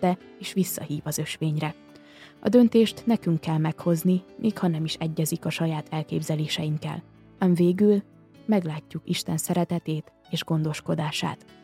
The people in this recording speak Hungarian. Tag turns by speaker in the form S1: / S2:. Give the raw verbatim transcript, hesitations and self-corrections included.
S1: megtette, és visszahív az ösvényre. A döntést nekünk kell meghozni, még ha nem is egyezik a saját elképzeléseinkkel. Ám végül meglátjuk Isten szeretetét és gondoskodását.